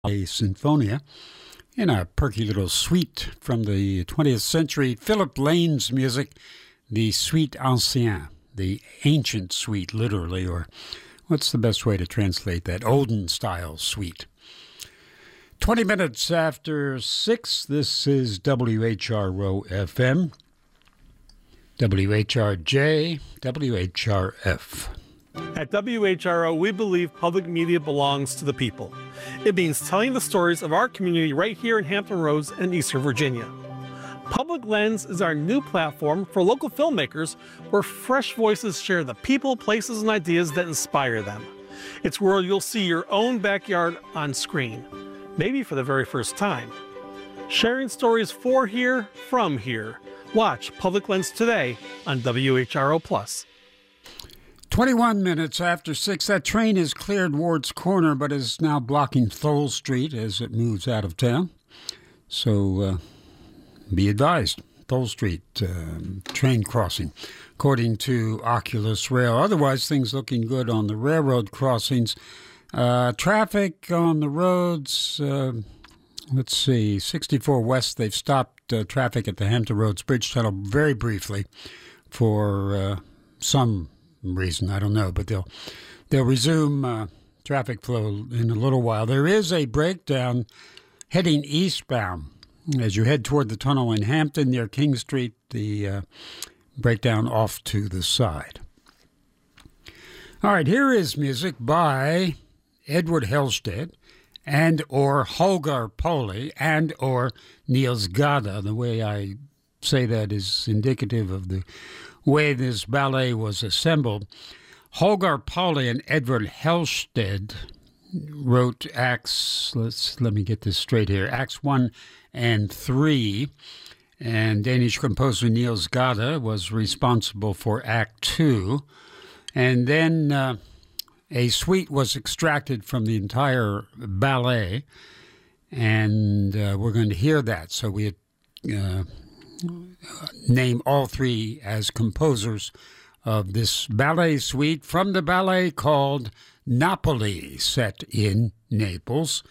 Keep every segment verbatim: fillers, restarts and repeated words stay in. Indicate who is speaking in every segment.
Speaker 1: a Sinfonia in a perky little suite from the twentieth century. Philip Lane's music, the Suite Ancienne, the ancient suite, literally, or what's the best way to translate that? Olden-style suite. twenty minutes after six, this is W H R O F M, W H R J, W H R F.
Speaker 2: At W H R O, we believe public media belongs to the people. It means telling the stories of our community right here in Hampton Roads and Eastern Virginia. Public Lens is our new platform for local filmmakers where fresh voices share the people, places, and ideas that inspire them. It's where you'll see your own backyard on screen, maybe for the very first time. Sharing stories for here, from here. Watch Public Lens today on W H R O Plus.
Speaker 1: twenty-one minutes after six, that train has cleared Ward's Corner, but is now blocking Thole Street as it moves out of town. So uh, be advised, Thole Street uh, train crossing, according to Oculus Rail. Otherwise, things looking good on the railroad crossings. Uh, traffic on the roads, uh, let's see, sixty-four West, they've stopped uh, traffic at the Hampton Roads Bridge Tunnel very briefly for uh, some reason, I don't know, but they'll they'll resume uh, traffic flow in a little while. There is a breakdown heading eastbound as you head toward the tunnel in Hampton near King Street, the uh, breakdown off to the side. All right, here is music by Edward Helsted and or Holger Pauli and or Niels Gade. The way I say that is indicative of the way this ballet was assembled. Holger Pauli and Edward Helsted wrote acts, let's let me get this straight here, acts one and three, and Danish composer Niels Gade was responsible for act two, and then uh, a suite was extracted from the entire ballet, and uh, we're going to hear that, so we uh, name all three as composers of this ballet suite from the ballet called Napoli, set in Naples.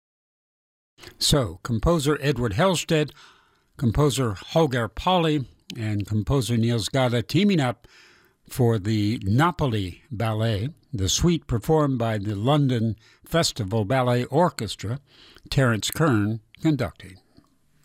Speaker 1: So, composer Edward Helsted, composer Holger Pauli, and composer Niels Gade teaming up for the Napoli Ballet, the suite performed by the London Festival Ballet Orchestra, Terence Kern conducting.